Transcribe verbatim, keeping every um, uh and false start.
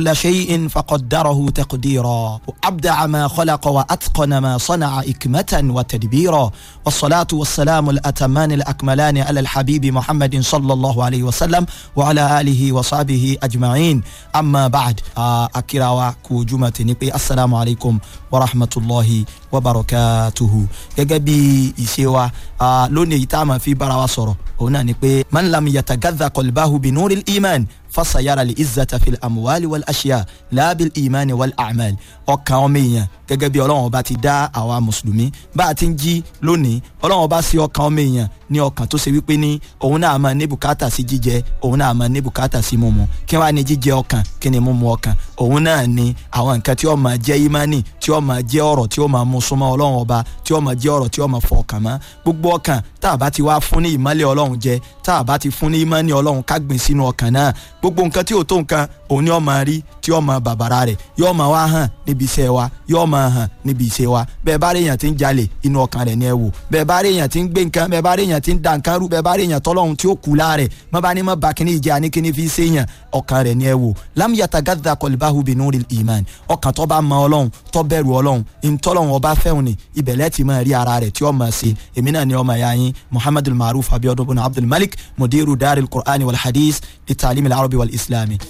كل شيء فقدره تقديرا وأبدع ما خلق وأتقن ما صنع إكمة وتدبيرا والصلاة والسلام الأتمان الأكملان على الحبيب محمد صلى الله عليه وسلم وعلى آله وصحبه أجمعين أما بعد أكراوا كوجمة نبي السلام عليكم ورحمة الله وبركاته يجبي إسيوا لوني تاما في براوسرو هنا نبي من لم يتغذى قلبه بنور الإيمان فسيرى العزة في الأموال والأشياء لا بالإيمان والأعمال ọkàn ọmọ èèyàn gẹ́gẹ́ bí Ọlọ́run ọba ti dá àwa mùsùlùmí bá a ti ń jí lónìí Ọlọ́run ọba sí ọkàn ọmọ èèyàn ní ọkàn tó ṣe wípé ní òun náà máa ní bùkátà sí jíjẹ òun náà máa ní bùkátà sí mímu kí wàá ní jíjẹ ọkàn kí ni mímu ọkàn òun náà ní àwọn nǹkan tí ó máa jẹ́ ìmánì tí ó máa jẹ́ ọ̀rọ̀ tí ó máa mú súnmọ́ Ọlọ́run ọba tí ó máa jẹ́ ọ̀rọ̀ tí ó máa fọ ọkàn mọ́ gbogbo ọkàn tá a bá ti wá fún ní ìmọ́lẹ̀ Ọlọ́run jẹ tá a bá ti fún ní ìmọ́ni Ọlọ́run ká gbìn sínú ọkàn náà gbogbo nǹkan tí ò tó nǹkan òun ni ó máa rí tí ó máa bàbàrà rẹ̀ yóò máa wá hàn níbi iṣẹ́ wa yóò máa hàn níbi iṣẹ́ wa bẹ́ẹ̀ bá rí èèyàn tí ń jalè inú ọkàn rẹ̀ ni ẹ wò bẹ́ẹ̀ bá rí èèyàn tí ń gbé nǹkan bẹ́ẹ̀ bá rí èèyàn tí ń da nǹkan rú bẹ́ẹ̀ bá rí èèyàn tọ́lọ́hun tí ó kú láàrẹ̀ má bá ní má ba kíní ìjà ní kíní fi ṣe èèyàn ọkàn rẹ̀ ni ẹ wò lam yatagadda qalbahu binuril iman ọkàn tó bá mọ Ọlọ́run tó bẹ̀rù Ọlọ́run ìtọ́lọ́hun ọba fẹ́hùn ni ibẹ̀lẹ́ ti máa rí ara rẹ̀ tí ó máa ṣe èmi náà ni ọmọ ẹ̀yà yín Muhammadul Maruf Abiodun bin Abdul Malik mudiru daril Qur'ani wal Hadith li ta'lim al arabi wal islami